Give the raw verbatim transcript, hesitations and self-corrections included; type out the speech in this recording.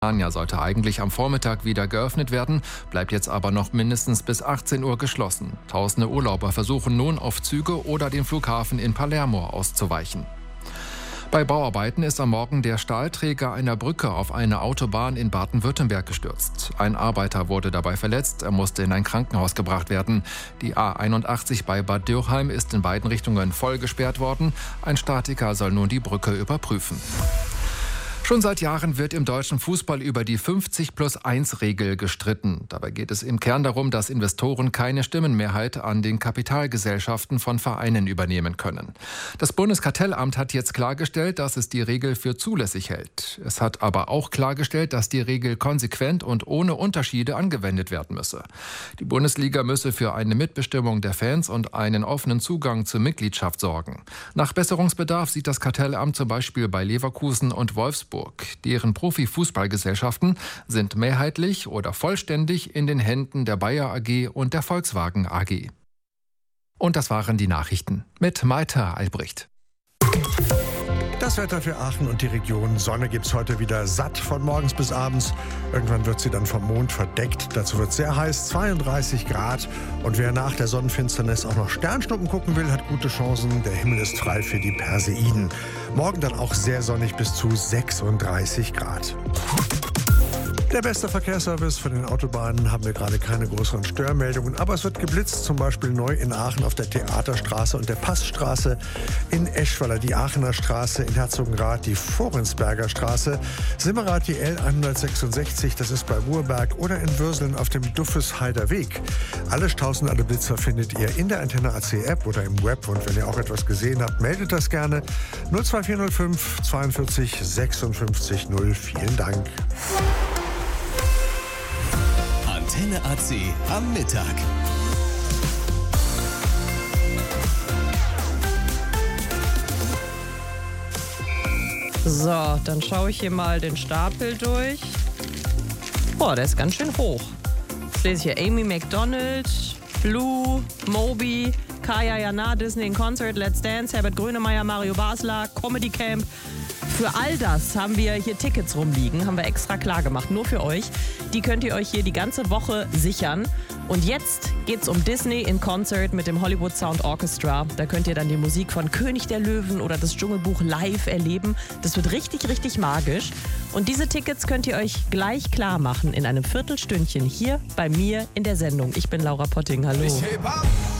Anja sollte eigentlich am Vormittag wieder geöffnet werden, bleibt jetzt aber noch mindestens bis achtzehn Uhr geschlossen. Tausende Urlauber versuchen nun auf Züge oder den Flughafen in Palermo auszuweichen. Bei Bauarbeiten ist am Morgen der Stahlträger einer Brücke auf eine Autobahn in Baden-Württemberg gestürzt. Ein Arbeiter wurde dabei verletzt, er musste in ein Krankenhaus gebracht werden. Die A einundachtzig bei Bad Dürkheim ist in beiden Richtungen voll gesperrt worden. Ein Statiker soll nun die Brücke überprüfen. Schon seit Jahren wird im deutschen Fußball über die fünfzig plus eins Regel gestritten. Dabei geht es im Kern darum, dass Investoren keine Stimmenmehrheit an den Kapitalgesellschaften von Vereinen übernehmen können. Das Bundeskartellamt hat jetzt klargestellt, dass es die Regel für zulässig hält. Es hat aber auch klargestellt, dass die Regel konsequent und ohne Unterschiede angewendet werden müsse. Die Bundesliga müsse für eine Mitbestimmung der Fans und einen offenen Zugang zur Mitgliedschaft sorgen. Nach Besserungsbedarf sieht das Kartellamt zum Beispiel bei Leverkusen und Wolfsburg. Deren Profifußballgesellschaften sind mehrheitlich oder vollständig in den Händen der Bayer A G und der Volkswagen A G. Und das waren die Nachrichten mit Maita Albrecht. Das Wetter für Aachen und die Region. Sonne gibt's heute wieder satt von morgens bis abends. Irgendwann wird sie dann vom Mond verdeckt. Dazu wird es sehr heiß, zweiunddreißig Grad. Und wer nach der Sonnenfinsternis auch noch Sternschnuppen gucken will, hat gute Chancen. Der Himmel ist frei für die Perseiden. Morgen dann auch sehr sonnig bis zu sechsunddreißig Grad. Der beste Verkehrsservice von den Autobahnen, haben wir gerade keine größeren Störmeldungen. Aber es wird geblitzt, zum Beispiel neu in Aachen auf der Theaterstraße und der Passstraße, in Eschweiler die Aachener Straße, in Herzogenrath die Vorensberger Straße, Simmerath die L hundertsechsundsechzig, das ist bei Ruhrberg, oder in Würseln auf dem Duffesheider Weg. Alle Stausen, alle Blitzer findet ihr in der Antenne A C App oder im Web. Und wenn ihr auch etwas gesehen habt, meldet das gerne. null zwei vier null fünf zweiundvierzig sechsundfünfzig null. Vielen Dank. Antenne A C am Mittag. So, dann schaue ich hier mal den Stapel durch. Boah, der ist ganz schön hoch. Jetzt lese ich hier Amy Macdonald, Blue, Moby, Kaya Jana, Disney in Concert, Let's Dance, Herbert Grönemeyer, Mario Basler, Comedy Camp. Für all das haben wir hier Tickets rumliegen, haben wir extra klar gemacht, nur für euch. Die könnt ihr euch hier die ganze Woche sichern. Und jetzt geht's um Disney in Concert mit dem Hollywood Sound Orchestra. Da könnt ihr dann die Musik von König der Löwen oder das Dschungelbuch live erleben. Das wird richtig, richtig magisch. Und diese Tickets könnt ihr euch gleich klar machen in einem Viertelstündchen hier bei mir in der Sendung. Ich bin Laura Potting, hallo.